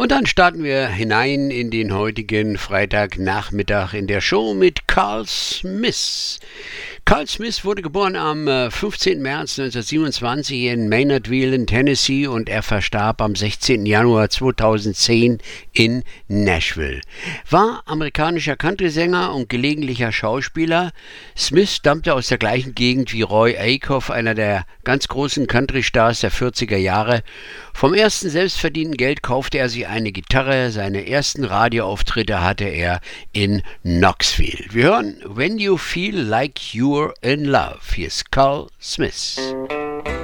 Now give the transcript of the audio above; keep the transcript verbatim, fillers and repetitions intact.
Und dann starten wir hinein in den heutigen Freitagnachmittag in der Show mit Carl Smith. Carl Smith wurde geboren am fünfzehnten März neunzehnhundertsiebenundzwanzig in Maynardville in Tennessee und er verstarb am sechzehnten Januar zweitausendzehn in Nashville. War amerikanischer Country-Sänger und gelegentlicher Schauspieler. Smith stammte aus der gleichen Gegend wie Roy Acuff, einer der ganz großen Country-Stars der vierziger Jahre. Vom ersten selbstverdienten Geld kaufte er sich eine Gitarre. Seine ersten Radioauftritte hatte er in Knoxville. Wir hören When You Feel Like You're in Love. Hier ist Carl Smith.